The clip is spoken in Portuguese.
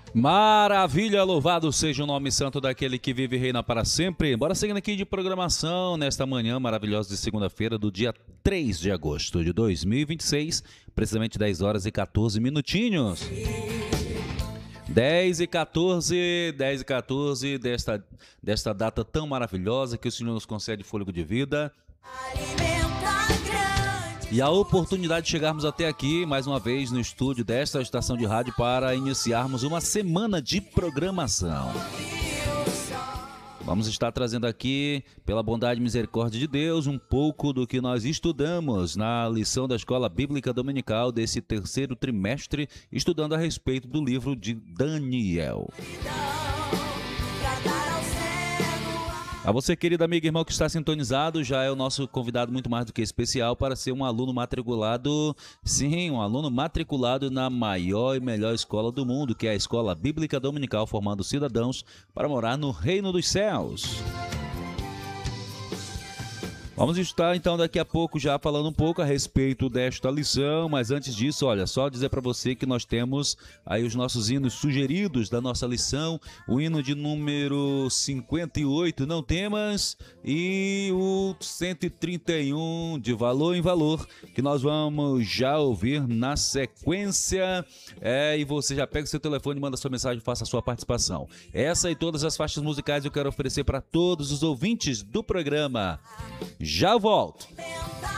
Maravilha, louvado seja o nome santo daquele que vive e reina para sempre. Bora seguindo aqui de programação nesta manhã maravilhosa de segunda-feira do dia 3 de agosto de 2026, precisamente 10 horas e 14 minutinhos. 10 e 14 desta data tão maravilhosa que o Senhor nos concede fôlego de vida. E a oportunidade de chegarmos até aqui, mais uma vez, no estúdio desta estação de rádio para iniciarmos uma semana de programação. Vamos estar trazendo aqui, pela bondade e misericórdia de Deus, um pouco do que nós estudamos na lição da Escola Bíblica Dominical desse terceiro trimestre, estudando a respeito do livro de Daniel. A você, querida amiga e irmão que está sintonizado, já é o nosso convidado muito mais do que especial para ser um aluno matriculado, sim, um aluno matriculado na maior e melhor escola do mundo, que é a Escola Bíblica Dominical, formando cidadãos para morar no Reino dos Céus. Vamos estar então daqui a pouco já falando um pouco a respeito desta lição, mas antes disso, olha, só dizer para você que nós temos aí os nossos hinos sugeridos da nossa lição, o hino de número 58, Não Temas, e o 131, De Valor em Valor, que nós vamos já ouvir na sequência, e você já pega o seu telefone, manda sua mensagem, faça a sua participação. Essa e todas as faixas musicais eu quero oferecer para todos os ouvintes do programa. Já volto.